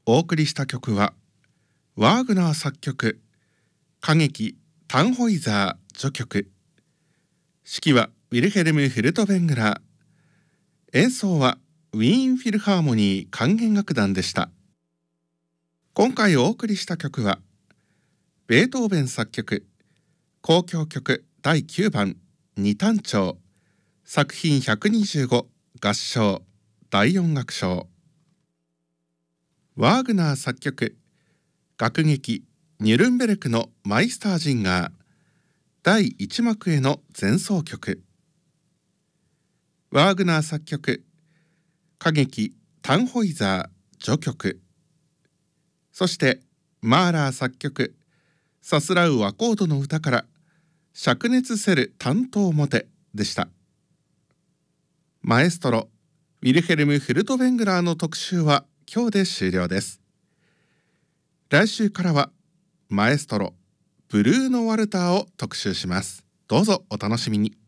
お送りした曲はワーグナー作曲歌劇タンホイザー序曲、指揮はウィルヘルム・フルトベングラー、演奏はウィーンフィルハーモニー管弦楽団でした。今回お送りした曲はベートーベン作曲交響曲第9番二単調作品125合唱第4楽章、ワーグナー作曲楽劇ニュルンベルクのマイスタージンガー第1幕への前奏曲、ワーグナー作曲歌劇タンホイザー序曲、そしてマーラー作曲さすらう和コードの歌から灼熱せる担当モテでした。マエストロウィルヘルム・フルトベングラーの特集は今日で終了です。来週からはマエストロブルーノ・ワルターを特集します。どうぞお楽しみに。